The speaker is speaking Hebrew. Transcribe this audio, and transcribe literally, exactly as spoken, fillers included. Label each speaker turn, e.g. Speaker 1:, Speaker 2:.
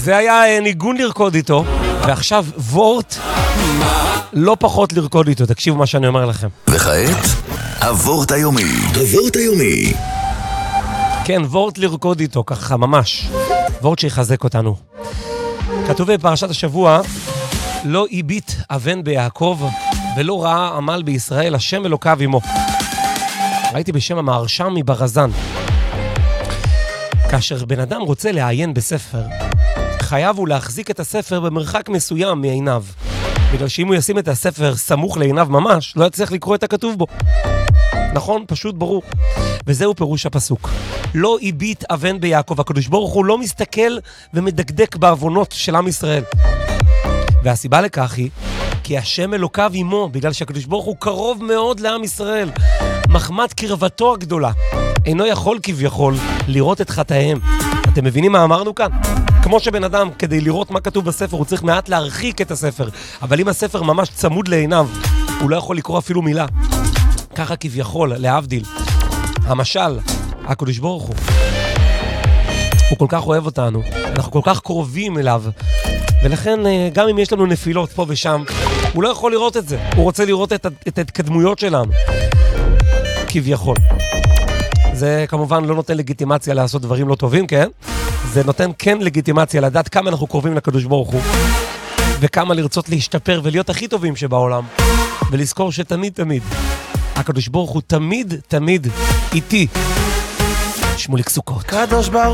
Speaker 1: זה היה ניגון לרקוד איתו, ועכשיו וורט לא פחות לרקוד איתו, תקשיבו מה שאני אומר לכם.
Speaker 2: וכעת, הוורט היומי. הוורט היומי.
Speaker 1: כן, וורט לרקוד איתו, ככה ממש. וורט שיחזק אותנו. כתוב בפרשת השבוע, לא הביט אבן ביעקב ולא ראה עמל בישראל, השם אלוקיו עמו. ראיתי בשם המהרש"ם מברזן. כאשר בן אדם רוצה לעיין בספר, חייב הוא להחזיק את הספר במרחק מסוים מעיניו. בגלל שאם הוא ישים את הספר סמוך לעיניו ממש, לא יצליח לקרוא את הכתוב בו. נכון? פשוט ברור. וזהו פירוש הפסוק. לא הביט אבן ביעקב. הקדוש ברוך הוא לא מסתכל ומדקדק בעוונות של עם ישראל. והסיבה לכך היא כי השם אלוקיו עמו, בגלל שהקדוש ברוך הוא קרוב מאוד לעם ישראל. מחמת קרבתו הגדולה. אינו יכול כביכול לראות את חטאיהם. אתם מבינים מה אמרנו כאן? כמו שבן אדם, כדי לראות מה כתוב בספר, הוא צריך מעט להרחיק את הספר. אבל אם הספר ממש צמוד לעיניו, הוא לא יכול לקרוא אפילו מילה. ככה כביכול, להבדיל. המשל, הקדוש ברוך הוא. הוא כל כך אוהב אותנו. אנחנו כל כך קרובים אליו. ולכן, גם אם יש לנו נפילות פה ושם, הוא לא יכול לראות את זה. הוא רוצה לראות את, את ההתקדמויות שלנו. כביכול. זה כמובן לא נותן לגיטימציה לעשות דברים לא טובים, כן? זה נותן כן לגיטימציה לדעת כמה אנחנו קרובים לקדוש ברוך הוא, וכמה לרצות להשתפר ולהיות הכי טובים שבעולם, ולזכור שתמיד תמיד, הקדוש ברוך הוא תמיד תמיד איתי. שמוליק סוכות.
Speaker 3: קדוש ברוך